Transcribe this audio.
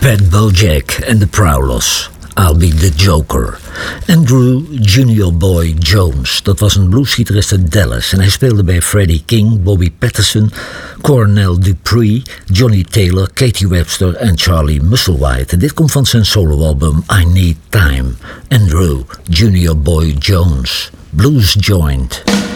Pat Bojack en The Prowlers. I'll Be the Joker. Andrew Junior Boy Jones, dat was een bluesgitarist uit Dallas en hij speelde bij Freddie King, Bobby Patterson, Cornell Dupree, Johnny Taylor, Katie Webster en Charlie Musselwhite. Dit komt van zijn soloalbum I Need Time. Andrew Junior Boy Jones, Blues Joint.